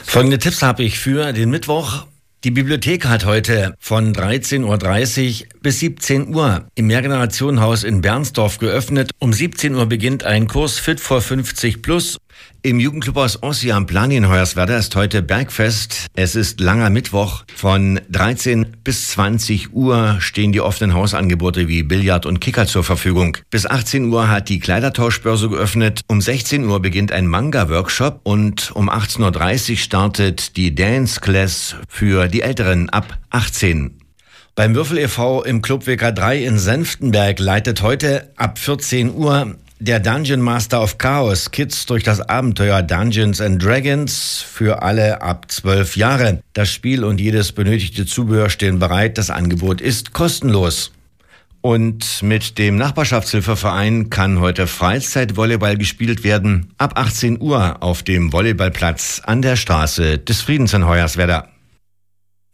Folgende Tipps habe ich für den Mittwoch. Die Bibliothek hat heute von 13.30 Uhr bis 17 Uhr im Mehrgenerationenhaus in Bernsdorf geöffnet. Um 17 Uhr beginnt ein Kurs Fit for 50 Plus. Im Jugendclubhaus Ossi am Plani in Hoyerswerda ist heute Bergfest. Es ist langer Mittwoch. Von 13 bis 20 Uhr stehen die offenen Hausangebote wie Billard und Kicker zur Verfügung. Bis 18 Uhr hat die Kleidertauschbörse geöffnet. Um 16 Uhr beginnt ein Manga-Workshop und um 18.30 Uhr startet die Dance Class für die Älteren ab 18. Beim Würfel e.V. im Club WK3 in Senftenberg leitet heute ab 14 Uhr der Dungeon Master of Chaos Kids durch das Abenteuer Dungeons and Dragons für alle ab 12 Jahre. Das Spiel und jedes benötigte Zubehör stehen bereit. Das Angebot ist kostenlos. Und mit dem Nachbarschaftshilfeverein kann heute Freizeitvolleyball gespielt werden. Ab 18 Uhr auf dem Volleyballplatz an der Straße des Friedens in Hoyerswerda.